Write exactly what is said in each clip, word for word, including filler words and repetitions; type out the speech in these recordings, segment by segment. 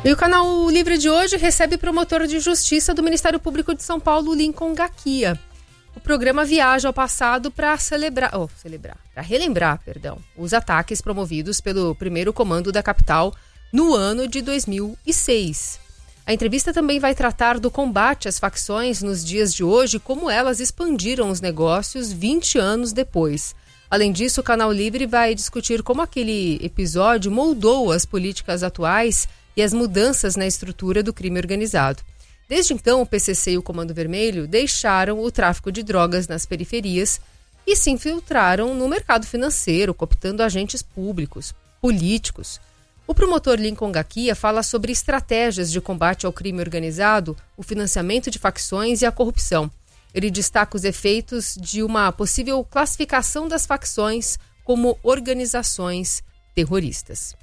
E o Canal Livre de hoje recebe promotor de justiça do Ministério Público de São Paulo, Lincoln Gaquia. O programa viaja ao passado para celebrar, oh, celebrar, para relembrar, perdão, os ataques promovidos pelo primeiro comando da capital no ano de dois mil e seis. A entrevista também vai tratar do combate às facções nos dias de hoje e como elas expandiram os negócios vinte anos depois. Além disso, o Canal Livre vai discutir como aquele episódio moldou as políticas atuais e as mudanças na estrutura do crime organizado. Desde então, o P C C e o Comando Vermelho deixaram o tráfico de drogas nas periferias e se infiltraram no mercado financeiro, cooptando agentes públicos, políticos. O promotor Lincoln Gaquia fala sobre estratégias de combate ao crime organizado, o financiamento de facções e a corrupção. Ele destaca os efeitos de uma possível classificação das facções como organizações terroristas.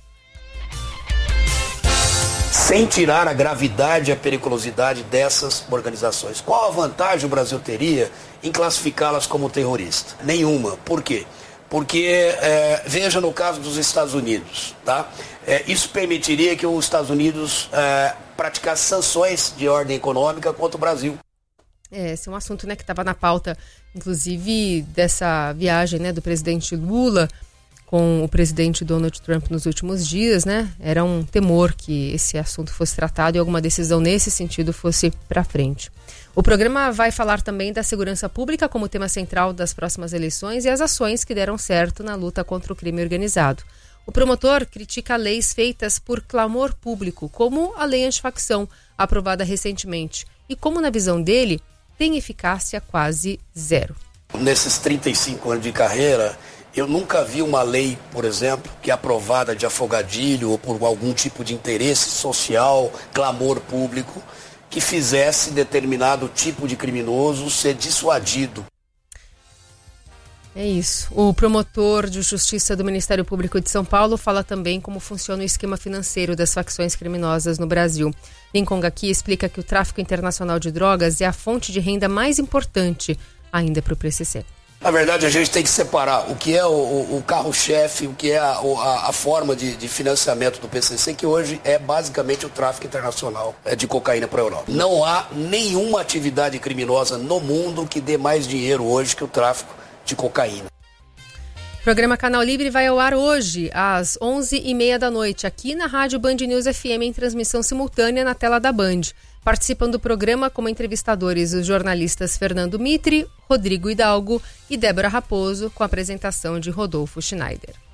Sem tirar a gravidade e a periculosidade dessas organizações. Qual a vantagem o Brasil teria em classificá-las como terroristas? Nenhuma. Por quê? Porque, é, veja no caso dos Estados Unidos, tá? É, isso permitiria que os Estados Unidos é, praticasse sanções de ordem econômica contra o Brasil. É, esse é um assunto, né, que estava na pauta, inclusive, dessa viagem, né, do presidente Lula com o presidente Donald Trump nos últimos dias, né? Era um temor que esse assunto fosse tratado e alguma decisão nesse sentido fosse para frente. O programa vai falar também da segurança pública como tema central das próximas eleições e as ações que deram certo na luta contra o crime organizado. O promotor critica leis feitas por clamor público, como a lei antifacção, aprovada recentemente, e como, na visão dele, tem eficácia quase zero. Nesses trinta e cinco anos de carreira, eu nunca vi uma lei, por exemplo, que é aprovada de afogadilho ou por algum tipo de interesse social, clamor público, que fizesse determinado tipo de criminoso ser dissuadido. É isso. O promotor de justiça do Ministério Público de São Paulo fala também como funciona o esquema financeiro das facções criminosas no Brasil. Lincoln Gaquia explica que o tráfico internacional de drogas é a fonte de renda mais importante ainda para o P C C. Na verdade, a gente tem que separar o que é o, o carro-chefe, o que é a, a, a forma de, de financiamento do P C C, que hoje é basicamente o tráfico internacional de cocaína para a Europa. Não há nenhuma atividade criminosa no mundo que dê mais dinheiro hoje que o tráfico de cocaína. O programa Canal Livre vai ao ar hoje, às onze e meia da noite, aqui na Rádio Band News F M, em transmissão simultânea na tela da Band. Participam do programa como entrevistadores os jornalistas Fernando Mitre, Rodrigo Hidalgo e Débora Raposo, com a apresentação de Rodolfo Schneider.